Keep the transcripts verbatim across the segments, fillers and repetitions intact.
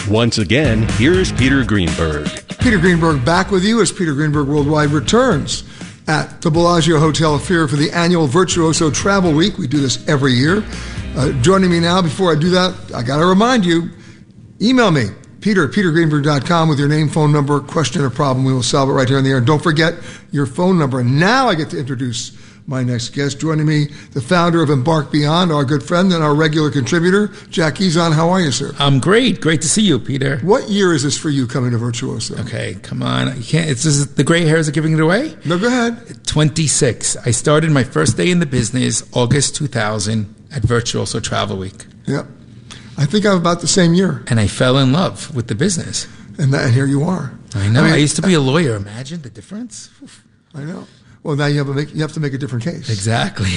Once again, here's Peter Greenberg. Peter Greenberg back with you as Peter Greenberg Worldwide returns at the Bellagio Hotel here for the annual Virtuoso Travel Week. We do this every year. Uh, joining me now, before I do that, I got to remind you, email me, Peter at peter greenberg dot com with your name, phone number, question, or problem. We will solve it right here on the air. And don't forget your phone number. And now I get to introduce my next guest. Joining me, the founder of Embark Beyond, our good friend and our regular contributor, Jack Ezon. How are you, sir? I'm great. Great to see you, Peter. What year is this for you coming to Virtuoso? Okay, come on. You can't. It's just, the gray hairs are giving it away? No, go ahead. twenty-six. I started my first day in the business, August two thousand, at Virtuoso Travel Week. Yep. I think I'm about the same year. And I fell in love with the business. And, that, and here you are. I know. I, mean, I used to be a lawyer. Imagine the difference. Oof. I know. Well, now you have, to make, you have to make a different case. Exactly.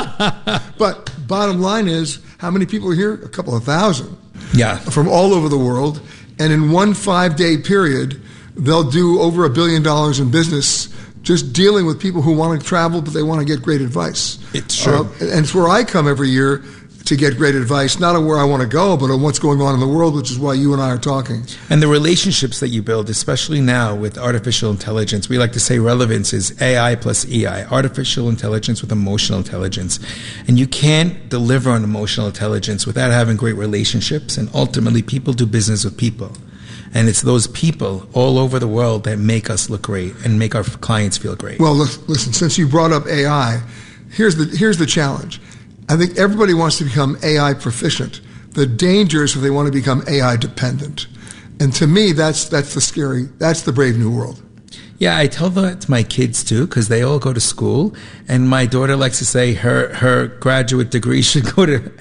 But bottom line is, how many people are here? A couple of thousand. Yeah. From all over the world. And in one five-day period, they'll do over a billion dollars in business just dealing with people who want to travel, but they want to get great advice. It's true. Uh, and it's where I come every year to get great advice, not on where I want to go, but on what's going on in the world, which is why you and I are talking. And the relationships that you build, especially now with artificial intelligence, we like to say relevance is A I plus E I, artificial intelligence with emotional intelligence. And you can't deliver on emotional intelligence without having great relationships, and ultimately people do business with people. And it's those people all over the world that make us look great and make our clients feel great. Well, listen, since you brought up A I, here's the here's the challenge. I think everybody wants to become A I proficient. The danger is if they want to become A I dependent. And to me, that's that's the scary, that's the brave new world. Yeah, I tell that to my kids too, because they all go to school. And my daughter likes to say her, her graduate degree should go to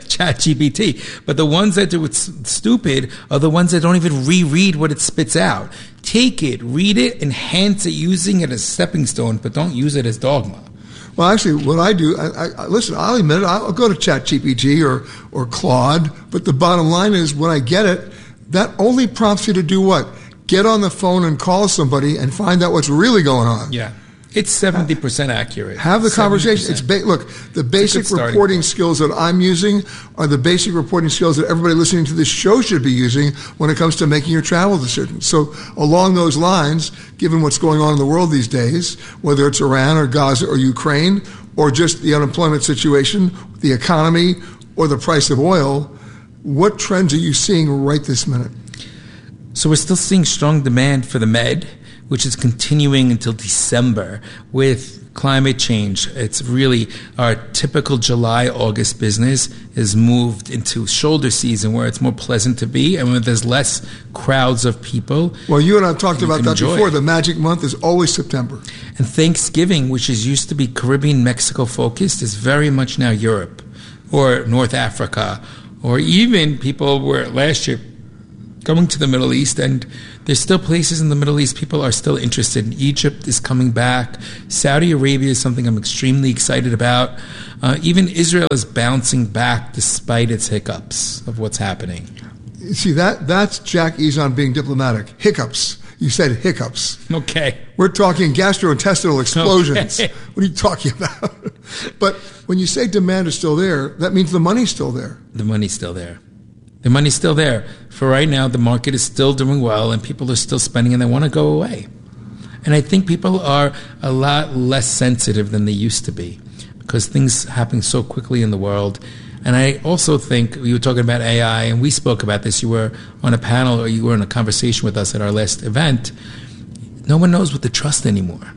ChatGPT. But the ones that do it stupid are the ones that don't even reread what it spits out. Take it, read it, enhance it using it as stepping stone, but don't use it as dogma. Well, actually, what I do, I, I, listen, I'll admit it, I'll go to ChatGPT or, or Claude, but the bottom line is when I get it, that only prompts you to do what? Get on the phone and call somebody and find out what's really going on. Yeah. It's seventy percent accurate. Have the conversation. It's ba- Look, the basic reporting point. skills that I'm using are the basic reporting skills that everybody listening to this show should be using when it comes to making your travel decisions. So along those lines, given what's going on in the world these days, whether it's Iran or Gaza or Ukraine, or just the unemployment situation, the economy, or the price of oil, what trends are you seeing right this minute? So we're still seeing strong demand for the med, which is continuing until December with climate change. It's really our typical July, August business is moved into shoulder season where it's more pleasant to be and where there's less crowds of people. Well, you and I have talked about that enjoy. before. The magic month is always September. And Thanksgiving, which is used to be Caribbean, Mexico focused, is very much now Europe or North Africa, or even people were last year going to the Middle East, and there's still places in the Middle East people are still interested in. Egypt is coming back. Saudi Arabia is something I'm extremely excited about. Uh, even Israel is bouncing back despite its hiccups of what's happening. You see, that that's Jack Ezon being diplomatic. Hiccups. You said hiccups. Okay. We're talking gastrointestinal explosions. Okay. What are you talking about? But when you say demand is still there, that means the money's still there. The money's still there. The money's still there. For right now, the market is still doing well, and people are still spending, and they want to go away. And I think people are a lot less sensitive than they used to be because things happen so quickly in the world. And I also think, you were talking about A I, and we spoke about this. You were on a panel, or you were in a conversation with us at our last event. No one knows what to trust anymore.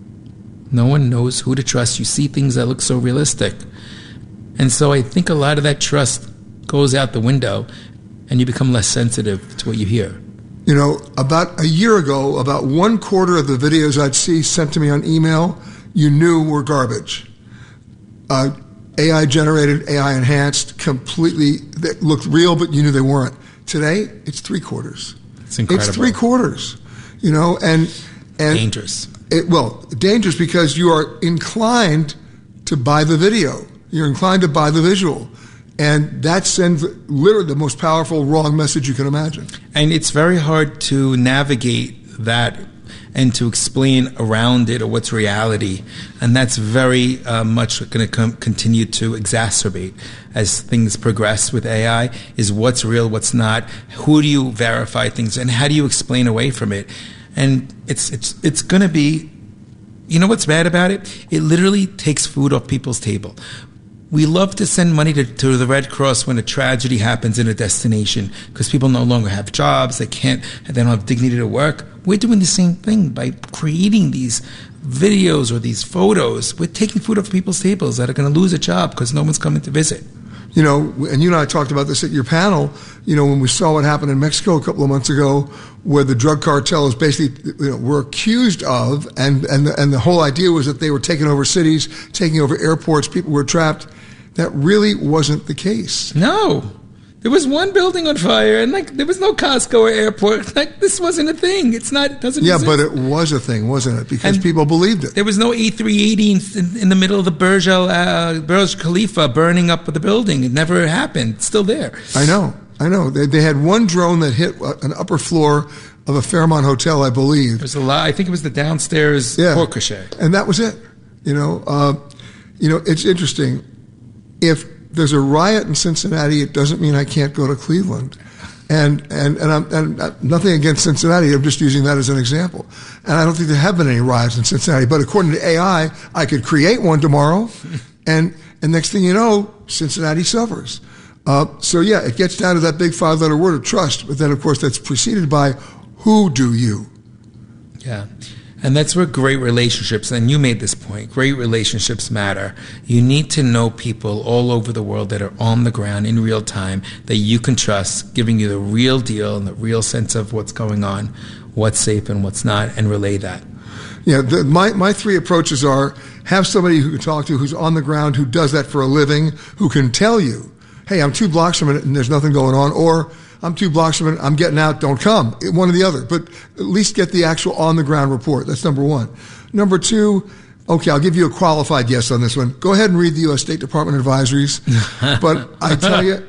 No one knows who to trust. You see things that look so realistic. And so I think a lot of that trust goes out the window, and you become less sensitive to what you hear. You know, about a year ago, about one quarter of the videos I'd see sent to me on email, you knew were garbage. Uh, A I generated, A I enhanced, completely, they looked real, but you knew they weren't. Today, it's three quarters. It's incredible. It's three quarters, you know, and... and dangerous. It, well, dangerous because you are inclined to buy the video. You're inclined to buy the visual. And that sends literally the most powerful wrong message you can imagine. And it's very hard to navigate that and to explain around it or what's reality. And that's very uh, much going to com- continue to exacerbate as things progress with A I, is what's real, what's not, who do you verify things, and how do you explain away from it? And it's it's it's going to be, you know what's bad about it? It literally takes food off people's table. We love to send money to, to the Red Cross when a tragedy happens in a destination because people no longer have jobs, they can't, they don't have dignity to work. We're doing the same thing by creating these videos or these photos. We're taking food off people's tables that are going to lose a job because no one's coming to visit. You know, and you and I talked about this at your panel, you know, when we saw what happened in Mexico a couple of months ago, where the drug cartels basically, you know, were accused of, and, and, the, and the whole idea was that they were taking over cities, taking over airports, people were trapped. That really wasn't the case. No. There was one building on fire, and like there was no Costco or airport. Like this wasn't a thing. It's not. It doesn't. Yeah, exist. but it was a thing, wasn't it? Because And people believed it. There was no A three eighty in, in the middle of the Burj Al uh, Burj Khalifa burning up the building. It never happened. It's still there. I know. I know. They, they had one drone that hit an upper floor of a Fairmont hotel, I believe. There's a lot. I think it was the downstairs Yeah. porte cochere. And that was it. You know, uh, you know, it's interesting. If there's a riot in Cincinnati, it doesn't mean I can't go to Cleveland. And and and I'm and nothing against Cincinnati. I'm just using that as an example. And I don't think there have been any riots in Cincinnati. But according to A I, I could create one tomorrow, and and next thing you know, Cincinnati suffers. Uh, so yeah, it gets down to that big five-letter word of trust. But then, of course, that's preceded by who do you? Yeah. And that's where great relationships, and you made this point, great relationships matter. You need to know people all over the world that are on the ground in real time that you can trust, giving you the real deal and the real sense of what's going on, what's safe and what's not, and relay that. Yeah, the, my, my three approaches are have somebody who can talk to who's on the ground, who does that for a living, who can tell you, hey, I'm two blocks from it and there's nothing going on, or I'm two blocks from it, I'm getting out, don't come. One or the other. But at least get the actual on-the-ground report. That's number one. Number two, okay, I'll give you a qualified yes on this one. Go ahead and read the U S State Department advisories. But I tell you,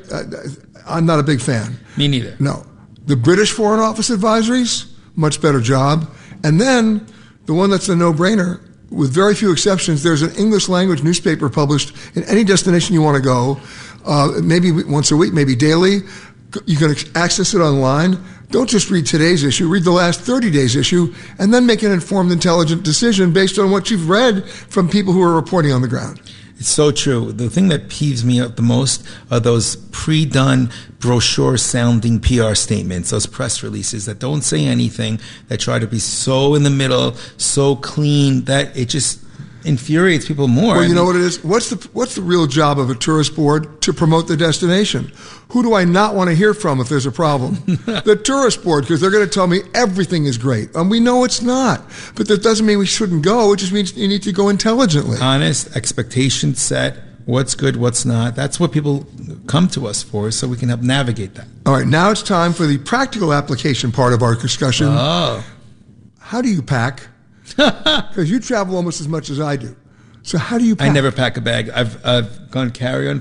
I'm not a big fan. Me neither. No. The British Foreign Office advisories, much better job. And then the one that's a no-brainer, with very few exceptions, there's an English language newspaper published in any destination you want to go, uh, maybe once a week, maybe daily. You can access it online. Don't just read today's issue. Read the last thirty days issue, and then make an informed, intelligent decision based on what you've read from people who are reporting on the ground. It's so true. The thing that peeves me out the most are those pre-done brochure-sounding P R statements, those press releases that don't say anything, that try to be so in the middle, so clean, that it just infuriates people more. Well, you I know mean, what it is? What's the what's the real job of a tourist board? To promote the destination. Who do I not want to hear from if there's a problem? The tourist board, because they're going to tell me everything is great. And we know it's not. But that doesn't mean we shouldn't go. It just means you need to go intelligently. honest, expectations set, what's good, what's not. That's what people come to us for, so we can help navigate that. All right, now it's time for the practical application part of our discussion. Oh. How do you pack? Because you travel almost as much as I do. So how do you pack? I never pack a bag. I've, I've gone carry-on